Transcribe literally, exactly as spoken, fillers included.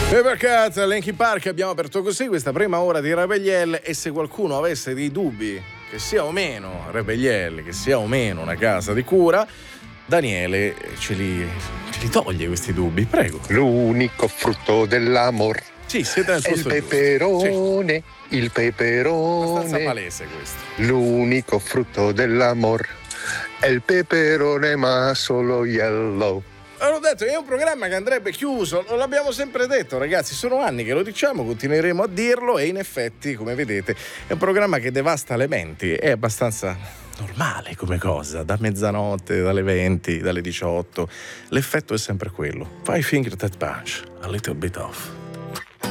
Papercut, Linkin Park, abbiamo aperto così questa prima ora di Rebel. E se qualcuno avesse dei dubbi che sia o meno Rebel, che sia o meno una casa di cura, Daniele ce li, ce li toglie questi dubbi, prego. L'unico frutto dell'amor. Sì, siete nel è il posto giusto. peperone, Sì. il peperone. Abbastanza palese questo. L'unico frutto dell'amor è il peperone, ma solo yellow. L'ho detto, è un programma che andrebbe chiuso, lo l'abbiamo sempre detto, ragazzi, sono anni che lo diciamo, continueremo a dirlo e in effetti, come vedete, è un programma che devasta le menti, è abbastanza normale come cosa, da mezzanotte, dalle venti, dalle diciotto, l'effetto è sempre quello. Five Finger Death Punch, a little bit off.